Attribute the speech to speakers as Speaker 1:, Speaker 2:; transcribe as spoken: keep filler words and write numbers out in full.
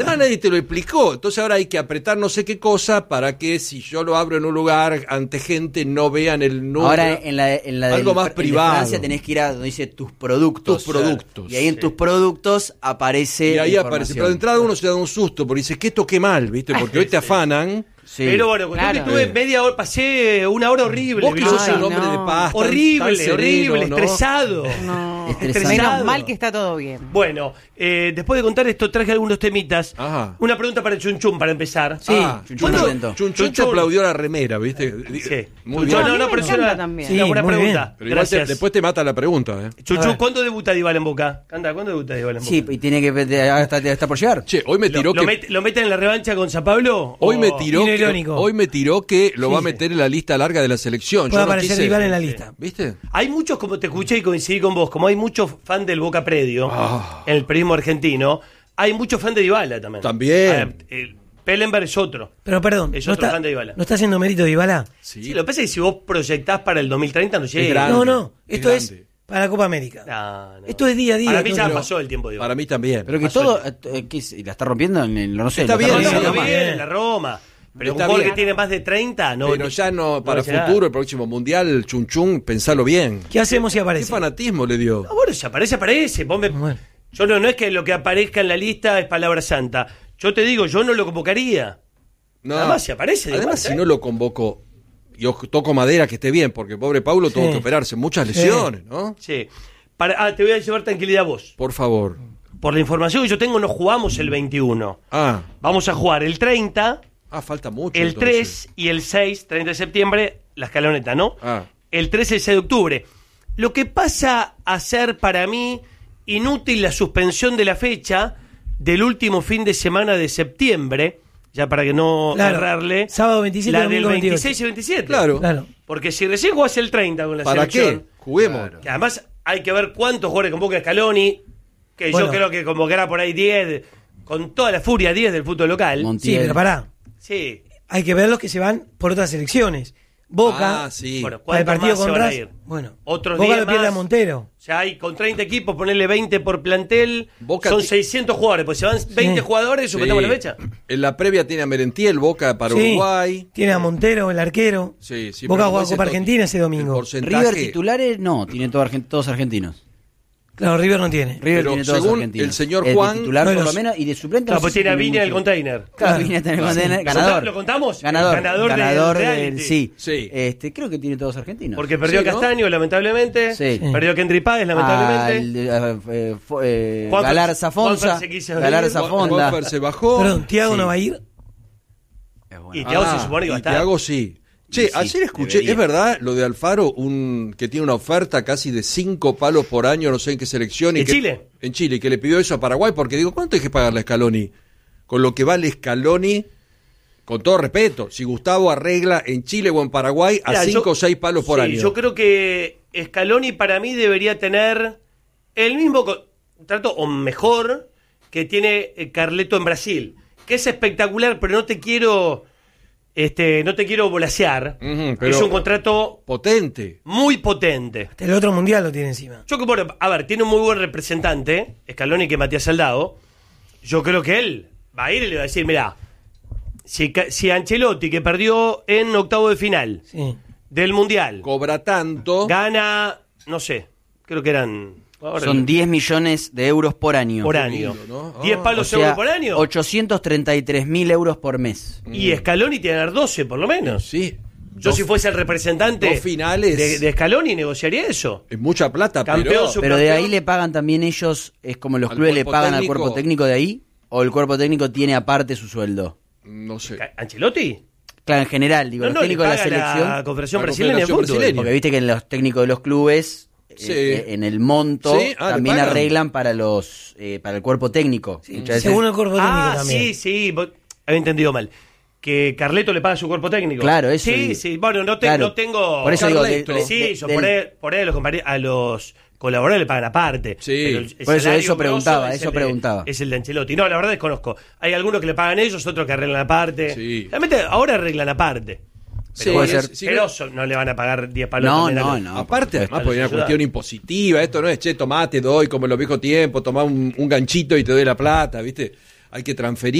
Speaker 1: No, nadie te lo explicó. Entonces ahora hay que apretar no sé qué cosa para que si yo lo abro en un lugar ante gente no vean el número.
Speaker 2: Ahora en la, en la
Speaker 1: algo
Speaker 2: del,
Speaker 1: más
Speaker 2: en
Speaker 1: privado.
Speaker 2: de Francia tenés que ir a donde dice tus productos.
Speaker 1: Tus productos.
Speaker 2: Y ahí en tus productos aparece.
Speaker 1: Y ahí
Speaker 2: la
Speaker 1: aparece.
Speaker 2: información.
Speaker 1: Pero de entrada uno se da un susto porque dice, ¿qué toqué mal? ¿Viste? Porque hoy te afanan.
Speaker 2: Sí.
Speaker 3: Pero bueno, cuando
Speaker 4: Claro.
Speaker 3: estuve media hora, pasé una hora horrible.
Speaker 1: Vos que sos
Speaker 4: Ay,
Speaker 1: un hombre
Speaker 4: no.
Speaker 1: de paz. tan-
Speaker 3: horrible,
Speaker 1: tan sereno,
Speaker 3: horrible,
Speaker 1: ¿no?
Speaker 3: estresado.
Speaker 4: No,
Speaker 2: Estresante.
Speaker 4: menos mal que está todo bien.
Speaker 3: Bueno, eh, después de contar esto, traje algunos temitas.
Speaker 1: Ajá.
Speaker 3: Una pregunta para Chun Chun para empezar.
Speaker 2: Sí,
Speaker 1: Ah,
Speaker 2: Chun Chun
Speaker 3: ¿cuándo-
Speaker 2: contento.
Speaker 1: Chun Chun te
Speaker 3: Chun Chun.
Speaker 1: aplaudió la remera, ¿viste?
Speaker 3: Sí.
Speaker 1: Muy
Speaker 3: Chun
Speaker 1: bien.
Speaker 3: Chun,
Speaker 4: A
Speaker 3: no,
Speaker 4: mí
Speaker 3: no,
Speaker 4: me
Speaker 3: pero es
Speaker 4: encanta
Speaker 3: una,
Speaker 4: también.
Speaker 3: una
Speaker 5: Sí,
Speaker 3: buena
Speaker 5: muy
Speaker 3: pregunta.
Speaker 1: Pero igual te-
Speaker 3: Gracias.
Speaker 1: después te mata la pregunta, ¿eh?
Speaker 3: Chun
Speaker 5: A
Speaker 3: Chun,
Speaker 5: ver.
Speaker 3: ¿cuándo debuta Dybala en Boca? Anda, ¿cuándo debuta Dybala en Boca?
Speaker 2: Sí, y tiene que. Está, está por llegar.
Speaker 1: Che, hoy me
Speaker 3: ¿Lo,
Speaker 1: tiró
Speaker 3: lo
Speaker 1: que...
Speaker 3: met- ¿Lo meten en la revancha con San Pablo?
Speaker 1: Hoy
Speaker 3: ¿O-
Speaker 1: me tiró que,
Speaker 5: irónico.
Speaker 1: hoy me tiró que lo
Speaker 5: Sí,
Speaker 1: va a
Speaker 5: sí.
Speaker 1: meter en la lista larga de la selección.
Speaker 5: Puede
Speaker 1: Yo no
Speaker 5: aparecer
Speaker 1: quise-
Speaker 5: Dybala en la lista.
Speaker 1: ¿Viste?
Speaker 3: Hay muchos, como te escuché y coincidí con vos, como hay muchos fan del Boca Predio
Speaker 1: Ah.
Speaker 3: en el periodismo argentino, hay muchos fan de Dybala también.
Speaker 1: También.
Speaker 3: Ah, el Pellenberg es otro.
Speaker 5: Pero perdón,
Speaker 3: Es
Speaker 5: ¿no
Speaker 3: otro
Speaker 5: está,
Speaker 3: fan de Dybala.
Speaker 5: ¿no está haciendo mérito Dybala?
Speaker 1: Sí.
Speaker 3: Sí, lo que pasa es que si vos proyectás para el dos mil treinta no llega.
Speaker 1: grande.
Speaker 5: No, no,
Speaker 1: es
Speaker 5: esto es,
Speaker 1: grande.
Speaker 5: para la Copa América.
Speaker 3: No, no.
Speaker 5: Esto es día a día.
Speaker 3: Para mí ya
Speaker 5: todo.
Speaker 3: pasó el tiempo de Dybala.
Speaker 1: Para mí también.
Speaker 2: Pero que
Speaker 3: Pasó
Speaker 2: todo.
Speaker 3: el
Speaker 2: eh, ¿qué es? ¿La está rompiendo en el.? No sé.
Speaker 1: Está
Speaker 2: ¿la
Speaker 1: bien,
Speaker 3: No,
Speaker 2: está
Speaker 3: no,
Speaker 2: rompiendo?
Speaker 3: no,
Speaker 5: bien.
Speaker 3: bien, en la Roma. Pero
Speaker 1: Está
Speaker 3: un jugador
Speaker 1: bien.
Speaker 3: que tiene más de treinta, no.
Speaker 1: Pero ya no, para
Speaker 3: va a llegar.
Speaker 1: futuro, el próximo mundial, Chun Chun, pensalo bien.
Speaker 5: ¿Qué hacemos si
Speaker 1: ¿Qué
Speaker 5: aparece?
Speaker 1: fanatismo le dio?
Speaker 3: No, bueno, si aparece, aparece. Vos me-
Speaker 5: Bueno.
Speaker 3: Yo no, no es que lo que aparezca en la lista es palabra santa. Yo te digo, yo no lo convocaría.
Speaker 1: No.
Speaker 3: Además, si aparece, de
Speaker 1: Además,
Speaker 3: vuelta,
Speaker 1: si
Speaker 3: ¿eh?
Speaker 1: no lo convoco, yo toco madera que esté bien, porque pobre Paulo tuvo
Speaker 5: Sí.
Speaker 1: que operarse. Muchas
Speaker 5: Sí.
Speaker 1: lesiones, ¿no?
Speaker 3: Sí. Para, ah, te voy a llevar tranquilidad a vos.
Speaker 1: Por favor.
Speaker 3: Por la información que yo tengo, no jugamos el veintiuno.
Speaker 1: Ah,
Speaker 3: Vamos a jugar el treinta,
Speaker 1: ah falta mucho.
Speaker 3: el
Speaker 1: entonces.
Speaker 3: tres y el seis, treinta de septiembre, la escaloneta, ¿no?
Speaker 1: Ah.
Speaker 3: El tres y el seis de octubre. Lo que pasa a ser para mí inútil la suspensión de la fecha del último fin de semana de septiembre, ya para que no
Speaker 5: Claro.
Speaker 3: errarle.
Speaker 5: Sábado veintisiete,
Speaker 3: la del
Speaker 5: domingo veintiocho.
Speaker 3: veintiséis y veintisiete.
Speaker 1: Claro.
Speaker 5: Claro.
Speaker 3: Porque si recién jugás el treinta con la
Speaker 1: ¿Para
Speaker 3: selección.
Speaker 1: qué? Juguemos.
Speaker 3: Que además hay que ver cuántos jugadores convoca Scaloni, que
Speaker 5: Bueno.
Speaker 3: yo creo que convocará por ahí diez, con toda la furia diez del fútbol local.
Speaker 2: Montiel.
Speaker 5: Sí, pero pará.
Speaker 3: Sí.
Speaker 5: Hay que ver los que se van por otras selecciones. Boca,
Speaker 1: Ah, sí.
Speaker 3: Bueno,
Speaker 5: para el
Speaker 3: ¿cuántos
Speaker 5: partido
Speaker 3: más se
Speaker 5: con
Speaker 3: van a
Speaker 5: Ras.
Speaker 3: ir?
Speaker 5: Bueno,
Speaker 3: Otros
Speaker 5: Boca
Speaker 3: diez
Speaker 5: lo pierde
Speaker 3: más.
Speaker 5: a Montero.
Speaker 3: O sea, hay con treinta equipos, ponerle veinte por plantel,
Speaker 1: Boca
Speaker 3: son
Speaker 1: ti-
Speaker 3: seiscientos jugadores, pues se van veinte jugadores,
Speaker 1: Sí.
Speaker 3: suspendamos la fecha.
Speaker 1: En la previa tiene a Merentiel, Boca para
Speaker 5: Sí,
Speaker 1: Uruguay.
Speaker 5: tiene a Montero, el arquero.
Speaker 1: Sí, sí,
Speaker 5: Boca
Speaker 1: pero
Speaker 5: juega
Speaker 1: ese
Speaker 5: Copa
Speaker 1: to-
Speaker 5: Argentina ese
Speaker 1: el
Speaker 5: domingo.
Speaker 1: porcentaje-
Speaker 2: River titulares, no, tiene todo argen- todos argentinos.
Speaker 5: Claro, River no tiene.
Speaker 2: River
Speaker 1: Pero
Speaker 2: tiene todos
Speaker 1: según
Speaker 2: argentinos.
Speaker 1: el señor
Speaker 2: de
Speaker 1: Juan-
Speaker 2: titular
Speaker 5: Bueno,
Speaker 2: por lo
Speaker 5: los-
Speaker 2: menos y de suplente.
Speaker 3: Claro,
Speaker 2: no
Speaker 3: pues
Speaker 2: sé si
Speaker 3: tiene a
Speaker 2: tiene
Speaker 3: Vini en el
Speaker 2: mucho.
Speaker 3: container.
Speaker 2: Claro,
Speaker 5: Claro.
Speaker 2: Vini está en el container.
Speaker 3: ¿Lo
Speaker 2: Ganador.
Speaker 3: conta- lo contamos?
Speaker 2: Ganador.
Speaker 3: Ganador del
Speaker 2: Ganador
Speaker 3: reality.
Speaker 2: del. Sí.
Speaker 1: Sí.
Speaker 2: Este, creo que tiene todos argentinos.
Speaker 3: Porque perdió
Speaker 1: Sí, ¿no?
Speaker 3: Castaño, lamentablemente.
Speaker 2: Sí.
Speaker 3: Perdió Kendry Páez, lamentablemente.
Speaker 2: Al, eh, eh, fo- eh,
Speaker 3: Juanfer-
Speaker 2: Galarza Fonsa.
Speaker 3: Juanfer se quiso ir.
Speaker 2: Galarza
Speaker 1: Juan-
Speaker 2: Fonda.
Speaker 1: Juanfer se bajó.
Speaker 5: Perdón, Thiago
Speaker 2: Sí.
Speaker 5: no va a ir.
Speaker 2: Es bueno.
Speaker 3: Y Thiago
Speaker 1: Ah,
Speaker 3: se supone que va a
Speaker 1: y
Speaker 3: estar.
Speaker 1: Thiago sí. Che,
Speaker 2: Y sí,
Speaker 1: ayer escuché,
Speaker 2: debería.
Speaker 1: ¿es verdad lo de Alfaro, un que tiene una oferta casi de cinco palos por año, no sé en qué selección? y
Speaker 3: ¿En
Speaker 1: que-
Speaker 3: Chile?
Speaker 1: En Chile, y que le pidió eso a Paraguay, porque digo, ¿cuánto hay que pagarle a Scaloni? Con lo que vale Scaloni, con todo respeto, si Gustavo arregla en Chile o en Paraguay a
Speaker 3: Mira,
Speaker 1: cinco
Speaker 3: yo-
Speaker 1: o seis palos por
Speaker 3: sí,
Speaker 1: año.
Speaker 3: Yo creo que Scaloni para mí debería tener el mismo contrato o mejor que tiene eh, Carleto en Brasil, que es espectacular, pero no te quiero este no te quiero volasear.
Speaker 1: Ujú, pero-
Speaker 3: es un contrato
Speaker 1: Potente.
Speaker 3: muy potente.
Speaker 5: Hasta el otro mundial lo tiene encima.
Speaker 3: Yo que bueno, a ver, tiene un muy buen representante, Scaloni, que es Matías Saldado. Yo creo que él va a ir y le va a decir, mira, si, ca- si Ancelotti, que perdió en octavo de final
Speaker 5: Sí.
Speaker 3: del Mundial,
Speaker 1: Cobra tanto.
Speaker 3: gana, no sé, creo que eran... ahora
Speaker 2: Son
Speaker 3: el-
Speaker 2: diez millones de euros por año.
Speaker 3: por año.
Speaker 1: lindo, ¿no?
Speaker 3: diez
Speaker 1: Ah.
Speaker 3: palos
Speaker 2: O sea,
Speaker 3: euros por año.
Speaker 2: ochocientos treinta y tres mil euros por mes.
Speaker 3: Y Scaloni tiene que ganar doce, por lo menos.
Speaker 1: Sí.
Speaker 3: Yo
Speaker 1: Dos-
Speaker 3: si fuese el representante
Speaker 1: dos finales.
Speaker 3: de, de Scaloni negociaría eso.
Speaker 1: Es mucha plata,
Speaker 3: Campeón,
Speaker 1: pero...
Speaker 3: sub-
Speaker 2: Pero de ahí
Speaker 3: Subcampeón.
Speaker 2: le pagan también ellos, es como los
Speaker 1: Al
Speaker 2: clubes le
Speaker 1: cuerpo
Speaker 2: pagan al
Speaker 1: técnico.
Speaker 2: cuerpo técnico de ahí, o el cuerpo técnico tiene aparte su sueldo.
Speaker 1: No sé.
Speaker 3: Ca- ¿Ancelotti?
Speaker 2: Claro, en general, digo,
Speaker 3: No,
Speaker 2: los
Speaker 3: no, le
Speaker 2: técnicos de la
Speaker 3: paga
Speaker 2: selección.
Speaker 3: la Confederación
Speaker 1: La
Speaker 3: Brasileña de
Speaker 1: Confederación
Speaker 3: Fútbol.
Speaker 1: Brasileña.
Speaker 2: Porque viste que en los técnicos de los clubes,
Speaker 1: Sí.
Speaker 2: eh, en el monto,
Speaker 1: Sí, ah, le
Speaker 2: también
Speaker 1: pagan.
Speaker 2: arreglan para los eh, para el cuerpo técnico. Muchas veces-
Speaker 5: Según el cuerpo técnico
Speaker 3: Ah,
Speaker 5: también.
Speaker 3: sí, sí, vos- había entendido mal. Que Carleto le paga a su cuerpo técnico.
Speaker 2: Claro, eso
Speaker 3: Sí,
Speaker 2: digo.
Speaker 3: sí, bueno, no, te-
Speaker 2: Claro.
Speaker 3: no tengo...
Speaker 2: Por eso digo, de-
Speaker 1: Carleto.
Speaker 2: de-
Speaker 3: Sí,
Speaker 2: de-
Speaker 3: yo
Speaker 2: del-
Speaker 3: por ahí, por ahí a los, compari- a los colaboradores le pagan aparte.
Speaker 1: Sí.
Speaker 3: Pero el- el
Speaker 2: Por eso,
Speaker 3: salario
Speaker 2: eso preguntaba,
Speaker 3: grosso es
Speaker 2: eso
Speaker 3: el de-
Speaker 2: preguntaba.
Speaker 3: Es el de Ancelotti. No, la verdad desconozco. Hay algunos que le pagan ellos, otros que arreglan aparte.
Speaker 1: Sí.
Speaker 3: Realmente ahora arreglan aparte.
Speaker 1: Sí,
Speaker 3: Pero bueno,
Speaker 1: es-
Speaker 3: es-
Speaker 1: sí,
Speaker 3: pero
Speaker 1: no-
Speaker 3: so- no le van a pagar diez palos.
Speaker 2: No,
Speaker 3: también a
Speaker 2: no,
Speaker 3: los-
Speaker 2: no.
Speaker 1: Aparte,
Speaker 2: por
Speaker 1: además,
Speaker 2: supuesto.
Speaker 1: por una
Speaker 3: ayuda.
Speaker 1: cuestión impositiva, esto no es, che, tomate, doy, como en los viejos tiempos, tomá un, un ganchito y te doy la plata, ¿viste? hay que transferir